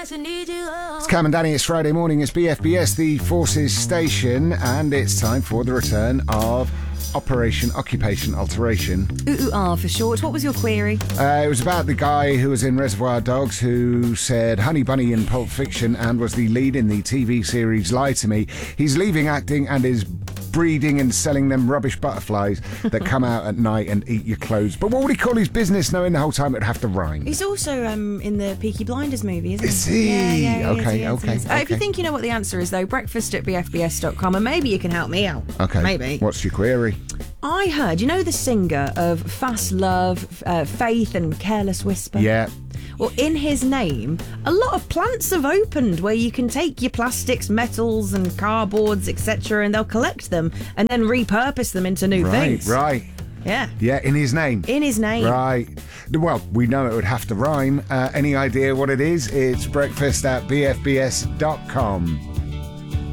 It's Cam and Danny, it's Friday morning, it's BFBS, the Forces Station, and it's time for the return of Operation Occupation Alteration. OOR for short. What was your query? It was about the guy who was in Reservoir Dogs who said Honey Bunny in Pulp Fiction and was the lead in the TV series Lie to Me. He's leaving acting and is breeding and selling them rubbish butterflies that come out at night and eat your clothes. But what would he call his business, knowing the whole time it would have to rhyme? He's also in the Peaky Blinders movie, isn't he? Is he? Yeah, Okay. If you think you know what the answer is, though, breakfast@bfbs.com, and maybe you can help me out. Okay. Maybe. What's your query? I heard, you know the singer of Fast Love, Faith and Careless Whisper? Yeah. Well, in his name, a lot of plants have opened where you can take your plastics, metals and cardboards, etc., and they'll collect them and then repurpose them into new things. Right. Yeah. Yeah, in his name. In his name. Right. Well, we know it would have to rhyme. Any idea what it is? It's breakfast@bfbs.com.